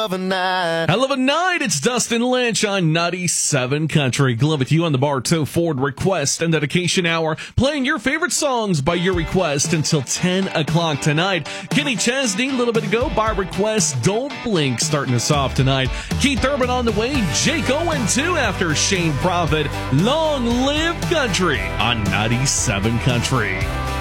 of a night. Hell of a night. It's Dustin Lynch on 97 Country. Glove with you on the Bartow Ford Request and Dedication Hour, playing your favorite songs by your request until 10 o'clock tonight. Kenny Chesney, a little bit ago, by request, Don't Blink, starting us off tonight. Keith Urban on the way. Jake Owen, too, after Shane Prophet. Long live country on 97 Country.